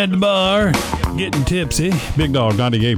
At the bar, getting tipsy. Big Dog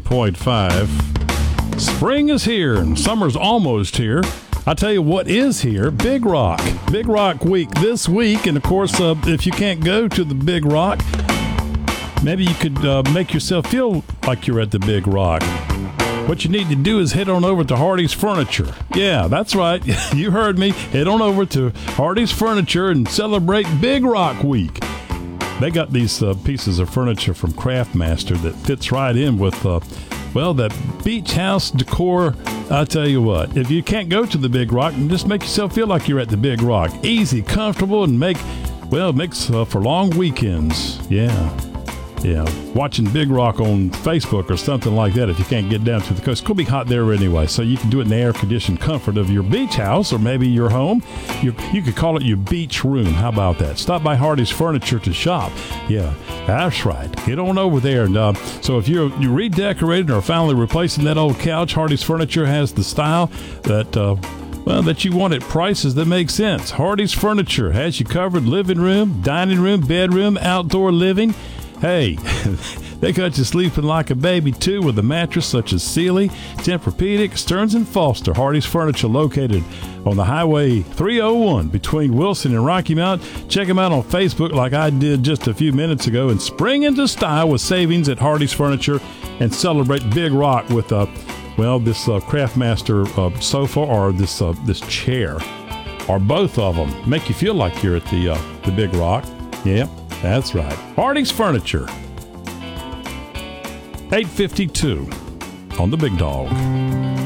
98.5. Spring is here and summer's almost here. I tell you what is here, Big Rock. Big Rock Week this week. And, of course, if you can't go to the Big Rock, maybe you could make yourself feel like you're at the Big Rock. What you need to do is head on over to Hardy's Furniture. Yeah, that's right. You heard me. Head on over to Hardy's Furniture and celebrate Big Rock Week. They got these pieces of furniture from Craftmaster that fits right in with, that beach house decor. I tell you what, if you can't go to the Big Rock, just make yourself feel like you're at the Big Rock. Easy, comfortable, and makes for long weekends. Yeah, watching Big Rock on Facebook or something like that if you can't get down to the coast. It's going to be hot there anyway, so you can do it in the air-conditioned comfort of your beach house or maybe your home. You could call it your beach room. How about that? Stop by Hardy's Furniture to shop. Yeah, that's right. Get on over there. And so if you're redecorating or finally replacing that old couch, Hardy's Furniture has the style that you want at prices that make sense. Hardy's Furniture has you covered living room, dining room, bedroom, outdoor living. Hey, they got you sleeping like a baby, too, with a mattress such as Sealy, Tempur-Pedic, Stearns & Foster. Hardy's Furniture located on the Highway 301 between Wilson and Rocky Mount. Check them out on Facebook like I did just a few minutes ago and spring into style with savings at Hardy's Furniture and celebrate Big Rock with, this Craftmaster sofa or this chair or both of them. Make you feel like you're at the Big Rock. Yep. That's right. Hardy's Furniture. 8:52 on the Big Dog.